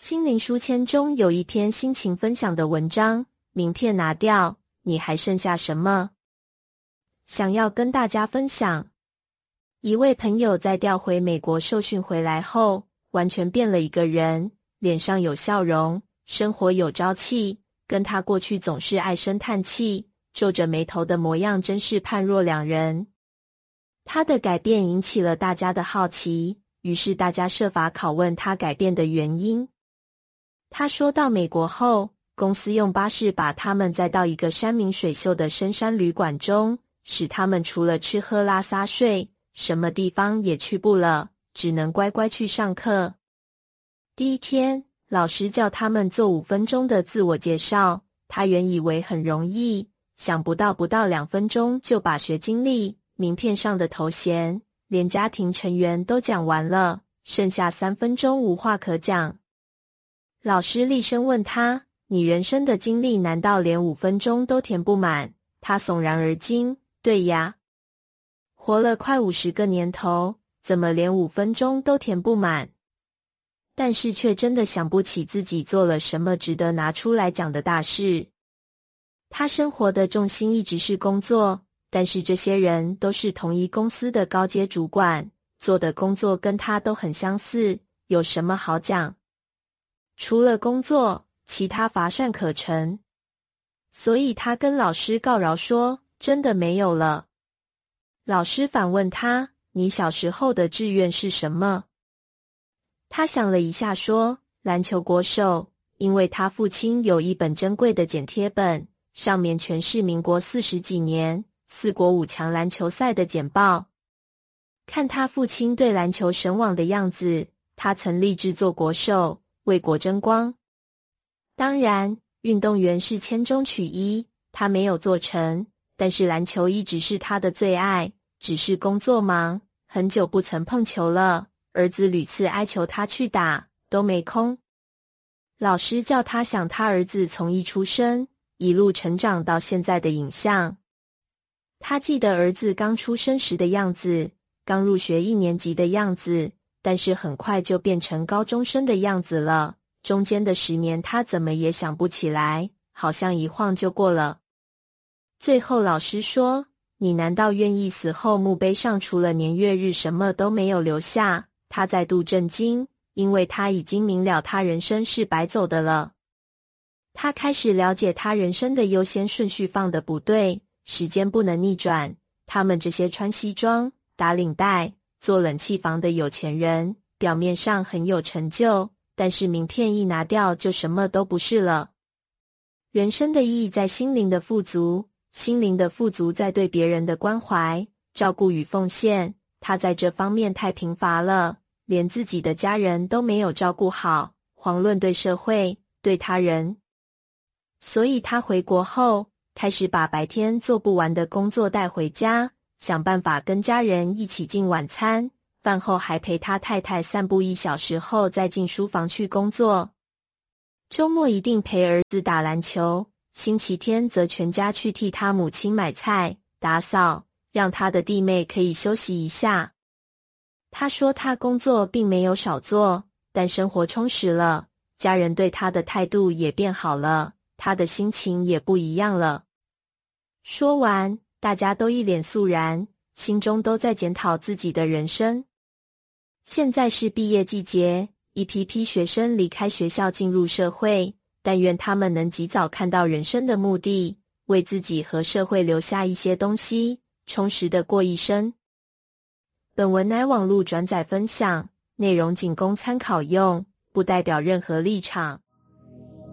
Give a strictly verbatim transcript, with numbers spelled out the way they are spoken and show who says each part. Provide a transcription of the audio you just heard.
Speaker 1: 心灵书签中有一篇心情分享的文章，名片拿掉，你还剩下什么？想要跟大家分享。一位朋友在调回美国受训回来后，完全变了一个人，脸上有笑容，生活有朝气，跟他过去总是唉声叹气，皱着眉头的模样真是判若两人。他的改变引起了大家的好奇，于是大家设法拷问他改变的原因。他说到美国后，公司用巴士把他们载到一个山明水秀的深山旅馆中，使他们除了吃喝拉撒睡，什么地方也去不了，只能乖乖去上课。第一天，老师叫他们做五分钟的自我介绍，他原以为很容易，想不到不到两分钟就把学经历、名片上的头衔，连家庭成员都讲完了，剩下三分钟无话可讲。老师厉声问他，你人生的经历难道连五分钟都填不满？他悚然而惊，对呀，活了快五十个年头，怎么连五分钟都填不满？但是却真的想不起自己做了什么值得拿出来讲的大事。他生活的重心一直是工作，但是这些人都是同一公司的高阶主管，做的工作跟他都很相似，有什么好讲？除了工作，其他乏善可陈。所以他跟老师告饶说，真的没有了。老师反问他，你小时候的志愿是什么？他想了一下说，篮球国手，因为他父亲有一本珍贵的剪贴本，上面全是民国四十几年四国五强篮球赛的简报。看他父亲对篮球神往的样子，他曾立志做国手，为国争光。当然，运动员是千中取一，他没有做成，但是篮球一直是他的最爱，只是工作忙，很久不曾碰球了。儿子屡次哀求他去打，都没空。老师叫他想他儿子从一出生，一路成长到现在的影像。他记得儿子刚出生时的样子，刚入学一年级的样子，但是很快就变成高中生的样子了。中间的十年他怎么也想不起来，好像一晃就过了。最后老师说，你难道愿意死后墓碑上除了年月日什么都没有留下？他再度震惊，因为他已经明了他人生是白走的了。他开始了解他人生的优先顺序放得不对，时间不能逆转。他们这些穿西装、打领带、做冷气房的有钱人，表面上很有成就，但是名片一拿掉就什么都不是了。人生的意义在心灵的富足，心灵的富足在对别人的关怀、照顾与奉献。他在这方面太贫乏了，连自己的家人都没有照顾好，遑论对社会、对他人。所以他回国后，开始把白天做不完的工作带回家，想办法跟家人一起进晚餐，饭后还陪他太太散步一小时后再进书房去工作。周末一定陪儿子打篮球，星期天则全家去替他母亲买菜、打扫，让他的弟妹可以休息一下。他说他工作并没有少做，但生活充实了，家人对他的态度也变好了，他的心情也不一样了。说完，大家都一脸肃然，心中都在检讨自己的人生。现在是毕业季节，一批批学生离开学校进入社会，但愿他们能及早看到人生的目的，为自己和社会留下一些东西，充实的过一生。本文乃网络转载分享，内容仅供参考用，不代表任何立场。